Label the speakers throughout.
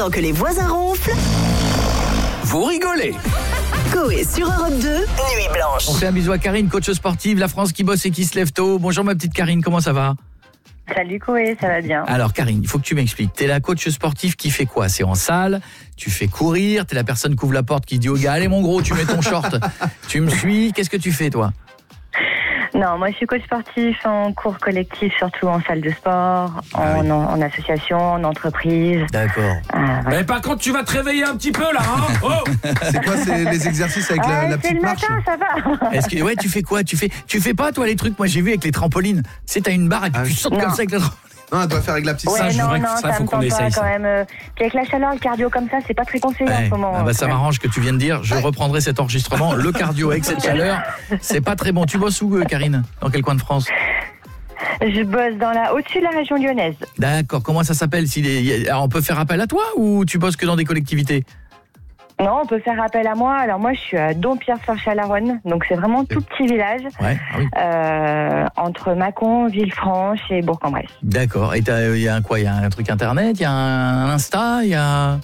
Speaker 1: Pendant que les voisins ronflent,
Speaker 2: Vous rigolez.
Speaker 1: Coé sur Europe 2, Nuit Blanche.
Speaker 3: On fait un bisou à Karine, coach sportive, la France qui bosse et qui se lève tôt. Bonjour ma petite Karine, comment ça va ?
Speaker 4: Salut Coé, ça va bien.
Speaker 3: Alors Karine, il faut que tu m'expliques. T'es la coach sportive qui fait quoi ? C'est en salle, tu fais courir, t'es la personne qui ouvre la porte qui dit au gars « Allez mon gros, tu mets ton short, tu me suis ». Qu'est-ce que tu fais toi ?
Speaker 4: Non, moi je suis coach sportif en cours collectif, surtout en salle de sport, en association, en entreprise.
Speaker 3: D'accord.
Speaker 4: Voilà.
Speaker 2: Mais par contre, tu vas te réveiller un petit peu là, hein. Oh.
Speaker 5: C'est quoi les exercices avec la
Speaker 4: c'est
Speaker 5: petite
Speaker 4: le
Speaker 5: marche?
Speaker 4: matin, ça va.
Speaker 3: Est-ce que tu fais quoi ? Tu fais pas toi les trucs, moi j'ai vu avec les trampolines. C'est t'as une barre et puis tu sautes
Speaker 4: Non.
Speaker 3: comme ça avec la trampoline.
Speaker 5: Non, elle doit faire avec la petite
Speaker 4: Ouais,
Speaker 2: Ça, je
Speaker 4: non,
Speaker 2: voudrais que
Speaker 4: non,
Speaker 2: ça, faut
Speaker 4: me
Speaker 2: qu'on
Speaker 4: tente pas
Speaker 2: essaye, ça.
Speaker 4: quand même. Puis avec la chaleur, le cardio comme ça, c'est pas très conseillé en ce moment.
Speaker 3: Ça m'arrange que tu viennes de dire, je reprendrai cet enregistrement. Le cardio avec cette chaleur, c'est pas très bon. Tu bosses où Karine ? Dans quel coin de France ?
Speaker 4: Je bosse au-dessus de la région lyonnaise.
Speaker 3: D'accord, comment ça s'appelle ? Alors on peut faire appel à toi ou tu bosses que dans des collectivités ?
Speaker 4: Non, on peut faire appel à moi. Alors moi, je suis à Dompierre-sur-Chalaronne, donc c'est vraiment tout petit village,
Speaker 3: Ouais, ah oui.
Speaker 4: entre Mâcon, Villefranche et Bourg-en-Bresse.
Speaker 3: D'accord, et il y a un quoi ? Il y a un truc internet, il y a un Insta, il y a...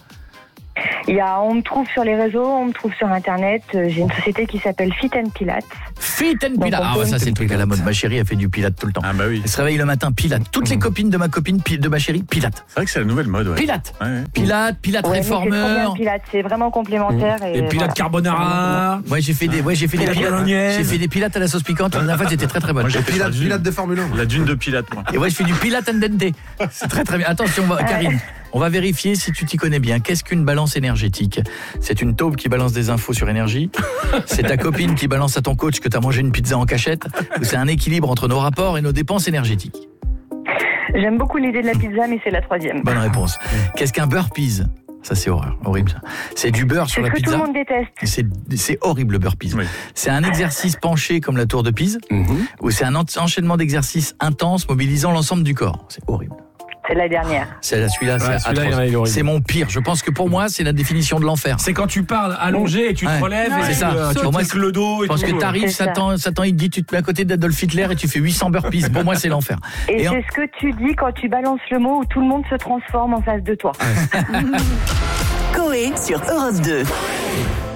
Speaker 4: On me trouve sur les réseaux, on me trouve sur Internet. J'ai une société qui s'appelle Fit & Pilates.
Speaker 3: Fit and
Speaker 4: Donc,
Speaker 3: Pilate.
Speaker 4: on
Speaker 3: Ah
Speaker 4: peut-
Speaker 3: ouais, ça c'est le truc à la mode. Ma chérie, elle fait du Pilate tout le temps.
Speaker 2: Ah bah oui.
Speaker 3: Elle se réveille le matin, Pilate. Toutes les copines de ma copine, de ma chérie, Pilate.
Speaker 2: C'est vrai que c'est la nouvelle mode, ouais.
Speaker 3: Pilate.
Speaker 2: Ouais.
Speaker 3: Pilate
Speaker 4: Ouais, mais c'est trop bien,
Speaker 3: réformeur.
Speaker 4: Pilates, c'est vraiment complémentaire.
Speaker 2: Et Pilate
Speaker 4: voilà.
Speaker 2: carbonara.
Speaker 3: Ouais, j'ai fait des
Speaker 2: Pilate
Speaker 3: pilates.
Speaker 2: bolognaise.
Speaker 3: J'ai fait des pilates à la sauce piquante. La dernière fois, c'était très très bonne.
Speaker 2: Moi, j'ai fait
Speaker 5: Pilates,
Speaker 2: la dune.
Speaker 5: pilates de Formule 1.
Speaker 2: La dune de Pilate, moi.
Speaker 3: Et ouais, je fais du Pilate andente. C'est très très bien. Attention, Karine, on va vérifier si tu t'y connais bien. Qu'est-ce qu'une balance énergétique ? C'est une taupe qui balance des infos sur énergie. C'est ta copine qui balance à ton coach que t'as mangé une pizza en cachette. Ou c'est un équilibre entre nos rapports et nos dépenses énergétiques ?
Speaker 4: J'aime beaucoup l'idée de la pizza, mais c'est la troisième.
Speaker 3: Bonne réponse. Qu'est-ce qu'un burpees ? Ça c'est horrible ça. C'est du beurre sur
Speaker 4: C'est
Speaker 3: la
Speaker 4: ce que tout
Speaker 3: pizza.
Speaker 4: le monde déteste.
Speaker 3: C'est horrible le burpees.
Speaker 2: Oui.
Speaker 3: C'est un exercice penché comme la tour de Pise, ou c'est un enchaînement d'exercices intenses mobilisant l'ensemble du corps. C'est horrible.
Speaker 4: C'est la dernière.
Speaker 3: Celui-là,
Speaker 2: Ouais,
Speaker 3: c'est
Speaker 2: celui-là,
Speaker 3: atroce.
Speaker 2: il est horrible.
Speaker 3: C'est mon pire. Je pense que pour moi, c'est la définition de l'enfer.
Speaker 2: C'est quand tu parles allongé et tu te relèves
Speaker 3: Ouais,
Speaker 2: et
Speaker 3: c'est ça.
Speaker 2: tu
Speaker 3: Pour moi,
Speaker 2: te le dos.
Speaker 3: Je
Speaker 2: Et
Speaker 3: pense que
Speaker 2: tout.
Speaker 3: t'arrives,
Speaker 4: C'est ça.
Speaker 3: Satan il te dit tu te mets à côté d'Adolf Hitler et tu fais 800 burpees. Pour moi, c'est l'enfer.
Speaker 4: Et
Speaker 3: Et
Speaker 4: c'est ce que tu dis quand tu balances le mot où tout le monde se transforme en face de toi.
Speaker 1: Coé sur Europe 2.